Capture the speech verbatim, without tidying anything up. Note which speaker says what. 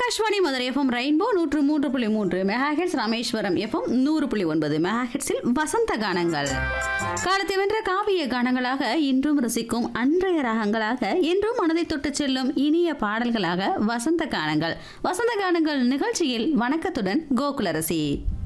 Speaker 1: Akashvani Madurai FM rainbow நூற்று மூன்று புள்ளி மூன்று மெகாஹெட்ஸ், ராமேஸ்வரம் எஃப்எம் நூறு புள்ளி ஒன்பது மெகாஹெட்ஸில் வசந்த கானங்கள். காலத்தை வென்ற காவிய கானங்களாக இன்றும் ரசிக்கும் அன்றைய ராகங்களாக இன்றும் மனதை தொட்டு செல்லும் இனிய பாடல்களாக வசந்த கானங்கள். வசந்த கானங்கள் நிகழ்ச்சியில் வணக்கத்துடன் கோகுலரசி.